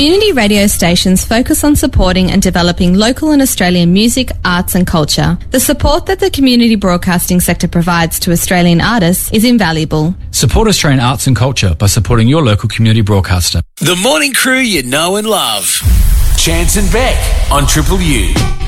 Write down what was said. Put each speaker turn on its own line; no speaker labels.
Community radio stations focus on supporting and developing local and Australian music, arts and culture. The support that the community broadcasting sector provides to Australian artists is invaluable.
Support Australian arts and culture by supporting your local community broadcaster.
The morning crew you know and love. Chance and Beck on Triple U.